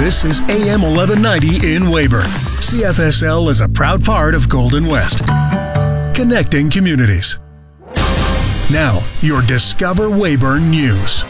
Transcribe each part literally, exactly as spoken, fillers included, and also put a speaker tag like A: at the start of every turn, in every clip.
A: This is A M eleven ninety in Weyburn. C F S L is a proud part of Golden West. Connecting communities. Now, your Discover Weyburn News.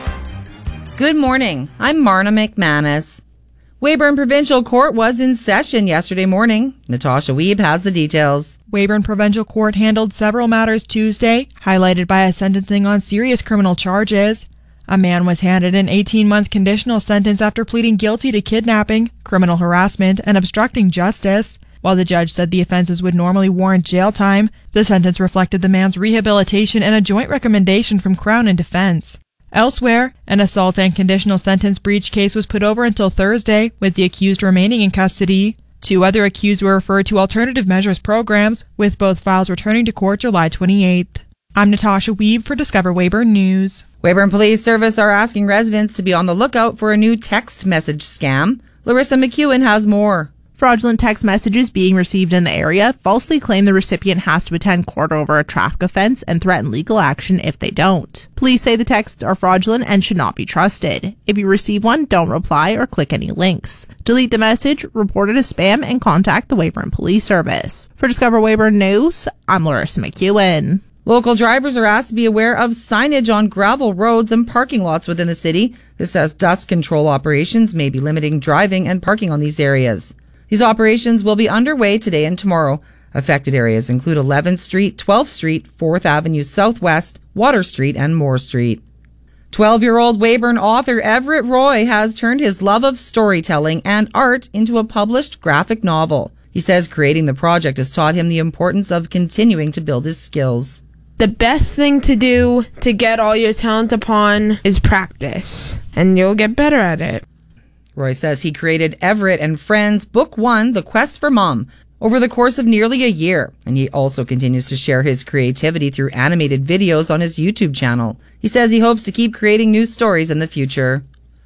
B: Good morning. I'm Marna McManus. Weyburn Provincial Court was in session yesterday morning. Natasha Wiebe has the details.
C: Weyburn Provincial Court handled several matters Tuesday, highlighted by a sentencing on serious criminal charges. A man was handed an eighteen-month conditional sentence after pleading guilty to kidnapping, criminal harassment, and obstructing justice. While the judge said the offenses would normally warrant jail time, the sentence reflected the man's rehabilitation and a joint recommendation from Crown and Defense. Elsewhere, an assault and conditional sentence breach case was put over until Thursday, with the accused remaining in custody. Two other accused were referred to alternative measures programs, with both files returning to court July twenty-eighth. I'm Natasha Wiebe for Discover Weyburn News.
B: Weyburn Police Service are asking residents to be on the lookout for a new text message scam. Larissa McEwen has more.
D: Fraudulent text messages being received in the area falsely claim the recipient has to attend court over a traffic offense and threaten legal action if they don't. Police say the texts are fraudulent and should not be trusted. If you receive one, don't reply or click any links. Delete the message, report it as spam, and contact the Weyburn Police Service. For Discover Weyburn News, I'm Larissa McEwen.
B: Local drivers are asked to be aware of signage on gravel roads and parking lots within the city. This says dust control operations may be limiting driving and parking on these areas. These operations will be underway today and tomorrow. Affected areas include eleventh Street, twelfth Street, fourth Avenue Southwest, Water Street, and Moore Street. twelve-year-old Weyburn author Everett Roy has turned his love of storytelling and art into a published graphic novel. He says creating the project has taught him the importance of continuing to build his skills.
E: The best thing to do to get all your talent upon is practice, and you'll get better at it.
B: Roy says he created Everett and Friends Book One, The Quest for Mom, over the course of nearly a year, and he also continues to share his creativity through animated videos on his YouTube channel. He says he hopes to keep creating new stories in the future.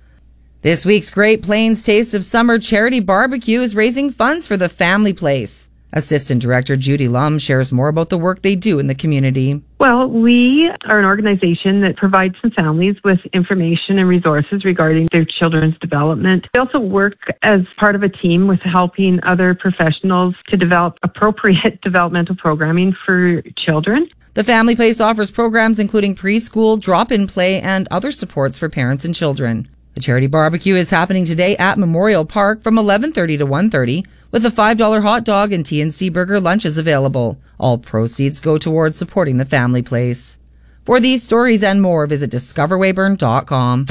B: This week's Great Plains Taste of Summer Charity Barbecue is raising funds for the Family Place. Assistant Director Judy Lum shares more about the work they do in the community.
F: Well, we are an organization that provides some families with information and resources regarding their children's development. We also work as part of a team with helping other professionals to develop appropriate developmental programming for children.
B: The Family Place offers programs including preschool, drop-in play, and other supports for parents and children. The charity barbecue is happening today at Memorial Park from eleven thirty to one thirty, with a five dollar hot dog and T N C burger lunches available. All proceeds go towards supporting the Family Place. For these stories and more, visit discover weyburn dot com.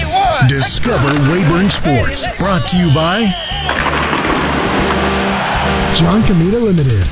A: Discover Weyburn Sports, brought to you by John Comita Limited.